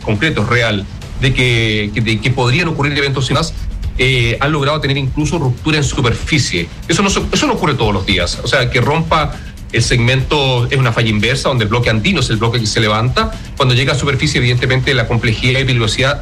concretos, real, de que podrían ocurrir eventos más, han logrado tener incluso ruptura en superficie. Eso no ocurre todos los días. O sea, que rompa el segmento es una falla inversa, donde el bloque andino es el bloque que se levanta. Cuando llega a superficie, evidentemente, la complejidad y peligrosidad